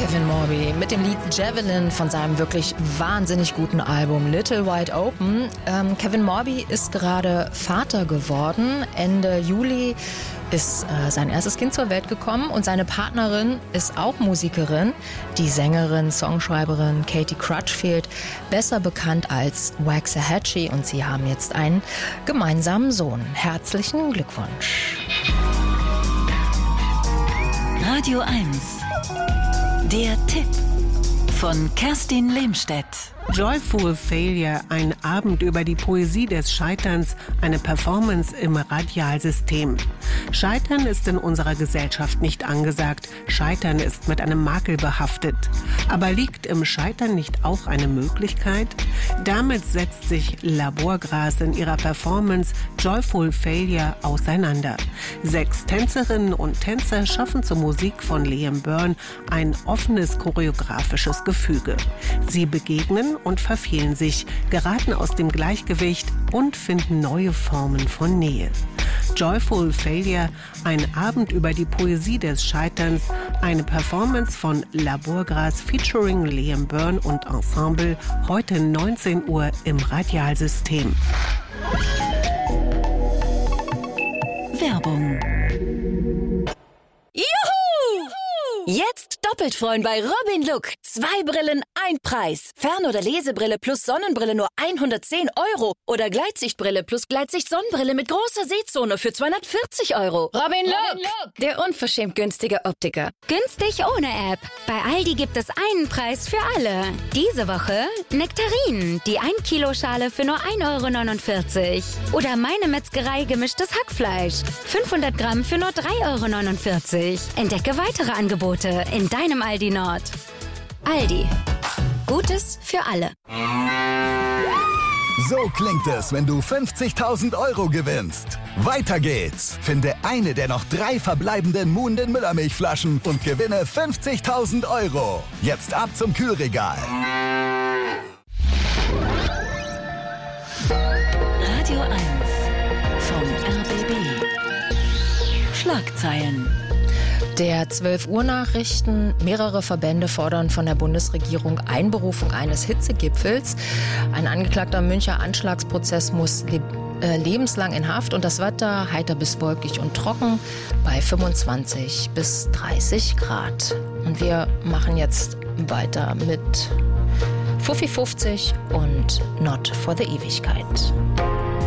Kevin Morby mit dem Lied Javelin von seinem wirklich wahnsinnig guten Album Little Wide Open. Kevin Morby ist gerade Vater geworden. Ende Juli ist sein erstes Kind zur Welt gekommen und seine Partnerin ist auch Musikerin, die Sängerin, Songschreiberin Katie Crutchfield, besser bekannt als Waxahachie, und sie haben jetzt einen gemeinsamen Sohn. Herzlichen Glückwunsch. Radio 1. Der Tipp von Kerstin Lehmstedt. Joyful Failure, ein Abend über die Poesie des Scheiterns, eine Performance im Radialsystem. Scheitern ist in unserer Gesellschaft nicht angesagt. Scheitern ist mit einem Makel behaftet. Aber liegt im Scheitern nicht auch eine Möglichkeit? Damit setzt sich Laborgras in ihrer Performance Joyful Failure auseinander. 6 Tänzerinnen und Tänzer schaffen zur Musik von Liam Byrne ein offenes choreografisches Gefüge. Sie begegnen und verfehlen sich, geraten aus dem Gleichgewicht und finden neue Formen von Nähe. Joyful Failure, ein Abend über die Poesie des Scheiterns, eine Performance von Laborgras featuring Liam Byrne und Ensemble, heute 19 Uhr im Radialsystem. Werbung. Juhu! Jetzt doppelt freuen bei Robin Look. 2 Brillen, 1 Preis. Fern- oder Lesebrille plus Sonnenbrille nur 110 €. Oder Gleitsichtbrille plus Gleitsicht-Sonnenbrille mit großer Sehzone für 240 €. Robin Look, der unverschämt günstige Optiker. Günstig ohne App. Bei Aldi gibt es einen Preis für alle. Diese Woche Nektarinen, die 1 Kilo Schale für nur 1,49 €. Oder Meine Metzgerei gemischtes Hackfleisch. 500 Gramm für nur 3,49 €. Entdecke weitere Angebote in deinem Aldi Nord. Aldi. Gutes für alle. So klingt es, wenn du 50.000 € gewinnst. Weiter geht's. Finde eine der noch 3 verbleibenden Muhnden Müllermilchflaschen und gewinne 50.000 €. Jetzt ab zum Kühlregal. Radio 1 vom RBB. Schlagzeilen. Der 12-Uhr-Nachrichten. Mehrere Verbände fordern von der Bundesregierung Einberufung eines Hitzegipfels. Ein angeklagter Münchner Anschlagsprozess muss lebenslang in Haft, und das Wetter heiter bis wolkig und trocken bei 25 bis 30 Grad. Und wir machen jetzt weiter mit Fuffi 50 und Not for the Ewigkeit.